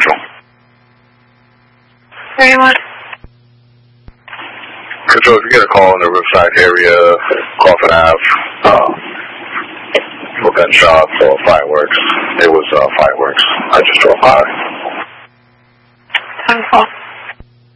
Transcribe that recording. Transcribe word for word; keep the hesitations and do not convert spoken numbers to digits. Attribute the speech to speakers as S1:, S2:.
S1: Central.
S2: thirty-one.
S1: Control, if you get a call in the Riverside area, Crawford Ave, uh, for gunshots or fireworks, it was uh, fireworks. I just drove by.
S2: ten call.